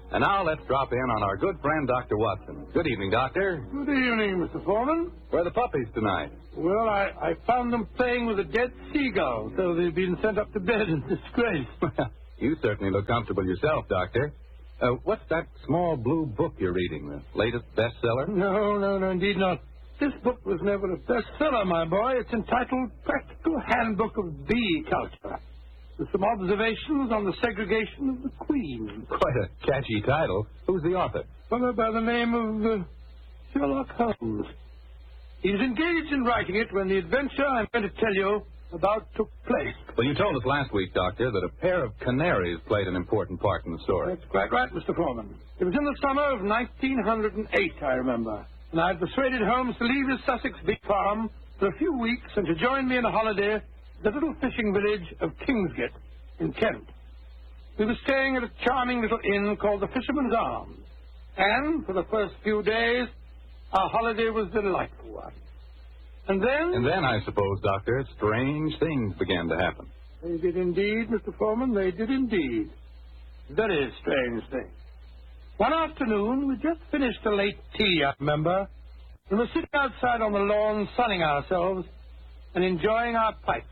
And now let's drop in on our good friend, Dr. Watson. Good evening, Doctor. Good evening, Mr. Foreman. Where are the puppies tonight? Well, I found them playing with a dead seagull, so they've been sent up to bed in disgrace. You certainly look comfortable yourself, Doctor. What's that small blue book you're reading, the latest bestseller? No, indeed not. This book was never a bestseller, my boy. It's entitled Practical Handbook of Bee Culture, with some observations on the segregation of the queen. Quite a catchy title. Who's the author? A fellow by the name of Sherlock Holmes. He was engaged in writing it when the adventure I'm going to tell you about took place. Well, you told us last week, Doctor, that a pair of canaries played an important part in the story. That's quite right, Mr. Foreman. It was in the summer of 1908, I remember, and I had persuaded Holmes to leave his Sussex bee farm for a few weeks and to join me in a holiday at the little fishing village of Kingsgate in Kent. We were staying at a charming little inn called the Fisherman's Arms, and for the first few days, our holiday was a delightful one. And then, I suppose, Doctor, strange things began to happen. They did indeed, Mr. Foreman, they did indeed. Very strange things. One afternoon, we just finished a late tea, I remember, and were sitting outside on the lawn sunning ourselves and enjoying our pipes.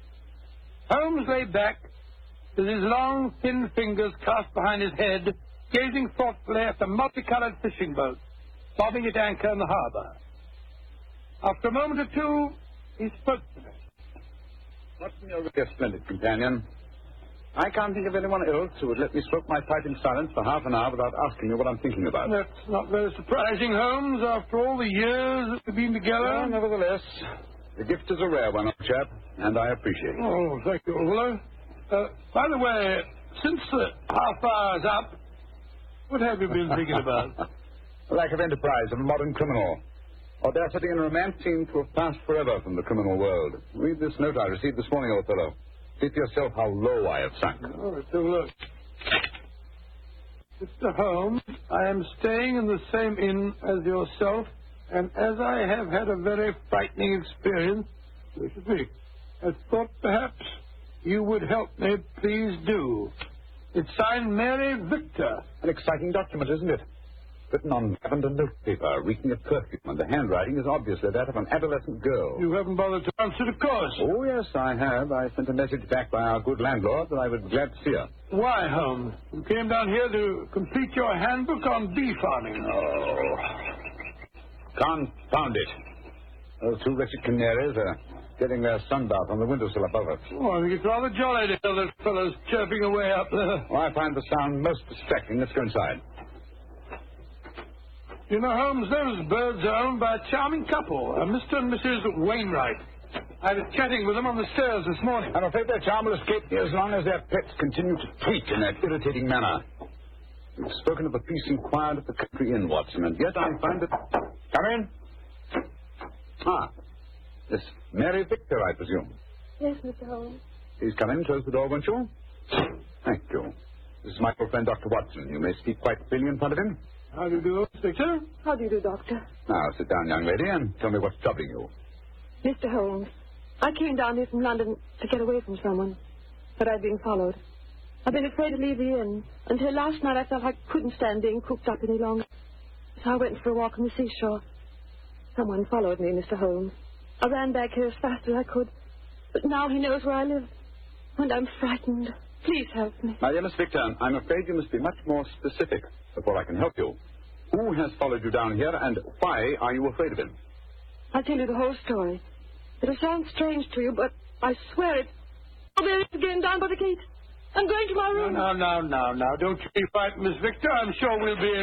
Holmes lay back with his long, thin fingers crossed behind his head, gazing thoughtfully at the multicolored fishing boats bobbing at anchor in the harbor. After a moment or two, he spoke to me. Watson, you're really a splendid companion. I can't think of anyone else who would let me smoke my pipe in silence for half an hour without asking me what I'm thinking about. That's not very surprising, Holmes, after all the years that we've been together. Well, nevertheless, the gift is a rare one, old chap, and I appreciate it. Oh, thank you, old fellow. By the way, since the half hour's up, what have you been thinking about? The lack of enterprise of a modern criminal. Audacity and romance seem to have passed forever from the criminal world. Read this note I received this morning, old fellow. See for yourself how low I have sunk. Oh, let's have a look. Mr. Holmes, I am staying in the same inn as yourself, and as I have had a very frightening experience, which is me, I thought perhaps you would help me. Please do. It's signed Mary Victor. An exciting document, isn't it? Written on lavender notepaper, reeking of perfume, and the handwriting is obviously that of an adolescent girl. You haven't bothered to answer, of course. Oh, yes, I have. I sent a message back by our good landlord that I would be glad to see her. Why, Holmes? You came down here to complete your handbook on bee farming. Oh, confound it. Those two wretched canaries are getting their sunbath on the windowsill above us. Oh, I think it's rather jolly to hear those fellows chirping away up there. Well, I find the sound most distracting. Let's go inside. You know, Holmes, those birds are owned by a charming couple, Mr. and Mrs. Wainwright. I was chatting with them on the stairs this morning. I'm afraid their charm will escape me as long as their pets continue to tweet in that irritating manner. You've spoken of a peace inquired at the country inn, Watson, and yet I find it... Come in. Miss Mary Victor, I presume. Yes, Mr. Holmes. Please come in. Close the door, won't you? Thank you. This is my old friend, Dr. Watson. You may speak quite freely in front of him. How do you do, Victor? How do you do, Doctor? Now, sit down, young lady, and tell me what's troubling you. Mr. Holmes, I came down here from London to get away from someone, but I've been followed. I've been afraid to leave the inn. Until last night, I felt I couldn't stand being cooped up any longer. So I went for a walk on the seashore. Someone followed me, Mr. Holmes. I ran back here as fast as I could, but now he knows where I live, and I'm frightened. Please help me. My dear Miss Victor, I'm afraid you must be much more specific before I can help you. Who has followed you down here, and why are you afraid of him? I'll tell you the whole story. It'll sound strange to you, but I swear it. Oh, there it is again, down by the gate. I'm going to my room. Now. Don't you be frightened, Miss Victor. I'm sure we'll be...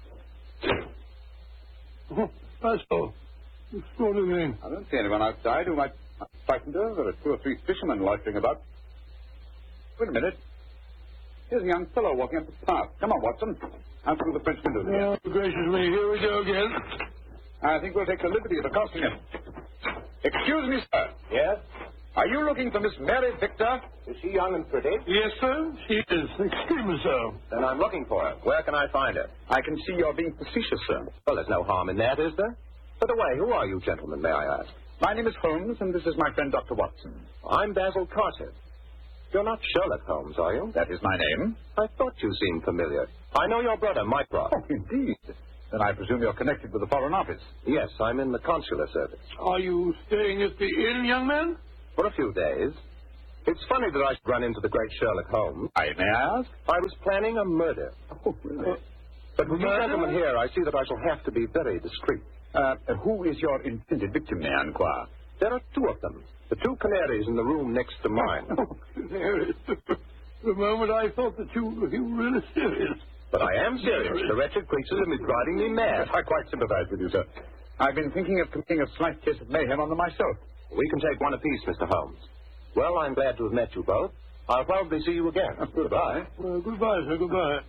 Oh, that's all. What do you mean? I don't see anyone outside who might frighten her. There are 2 or 3 fishermen loitering about. Wait a minute. Here's a young fellow walking up the path. Come on, Watson. Out through the French window here. Oh, gracious me. Here we go again. I think we'll take the liberty of accosting him. Excuse me, sir. Yes? Are you looking for Miss Mary Victor? Is she young and pretty? Yes, sir. She is. Extremely so. Then I'm looking for her. Where can I find her? I can see you're being facetious, sir. Well, there's no harm in that, is there? By the way, who are you gentlemen, may I ask? My name is Holmes, and this is my friend, Dr. Watson. I'm Basil Carter. You're not Sherlock Holmes, are you? That is my name. I thought you seemed familiar. I know your brother, Mycroft. Oh, indeed. Then I presume you're connected with the Foreign Office. Yes, I'm in the consular service. Are you staying at the inn, young man? For a few days. It's funny that I should run into the great Sherlock Holmes. May I ask? I was planning a murder. Oh, really? But with you gentlemen here, I see that I shall have to be very discreet. Who is your intended victim, may I inquire? There are two of them. The two canaries in the room next to mine. Oh, canaries. The moment I thought that you were really serious. But I am serious. The wretched creatures have been driving me mad. I quite sympathize with you, sir. I've been thinking of committing a slight case of mayhem on them myself. We can take one apiece, Mr. Holmes. Well, I'm glad to have met you both. I'll probably see you again. Goodbye. Well, goodbye, sir, goodbye.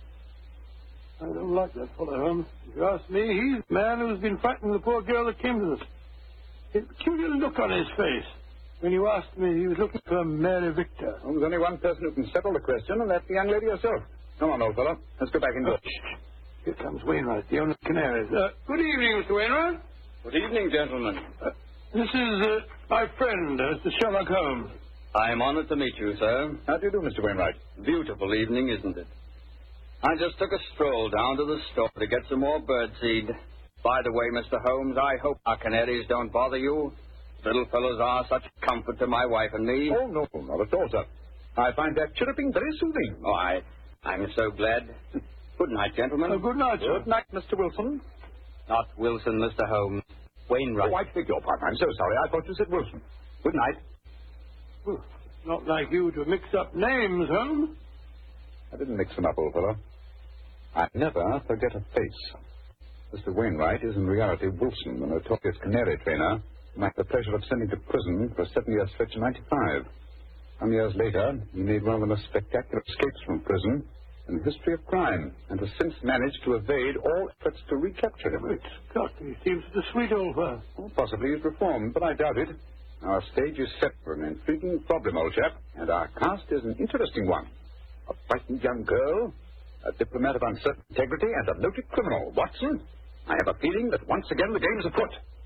I don't like that fellow, Holmes. If you ask me, he's the man who's been frightening the poor girl that came to us. A peculiar look on his face when you asked me he was looking for Mary Victor. Well, there's only one person who can settle the question, and that's the young lady herself. Come on, old fellow. Let's go back indoors. Here comes Wainwright, the owner of Canaries. Good evening, Mr. Wainwright. Good evening, gentlemen. This is my friend, Mr. Sherlock Holmes. I am honored to meet you, sir. How do you do, Mr. Wainwright? Beautiful evening, isn't it? I just took a stroll down to the store to get some more birdseed. By the way, Mr. Holmes, I hope our canaries don't bother you. Little fellows are such comfort to my wife and me. Oh, no, not at all, sir. I find that chirruping very soothing. Oh, I'm so glad. Good night, gentlemen. Good night, sir. Good night, Mr. Wilson. Not Wilson, Mr. Holmes. Wainwright. Oh, I beg your pardon. I'm so sorry. I thought you said Wilson. Good night. Well, not like you to mix up names, Holmes. I didn't mix them up, old fellow. I never forget a face. Mr. Wainwright is in reality Wilson, the notorious canary trainer whom I had the pleasure of sending to prison for a 7-year stretch in '95. Some years later, he made one of the most spectacular escapes from prison in the history of crime, and has since managed to evade all efforts to recapture him. God, he seems a sweet old fellow. Well, possibly he's reformed, but I doubt it. Our stage is set for an intriguing problem, old chap, and our cast is an interesting one. A frightened young girl, a diplomat of uncertain integrity, and a noted criminal. Watson, I have a feeling that once again the game is afoot.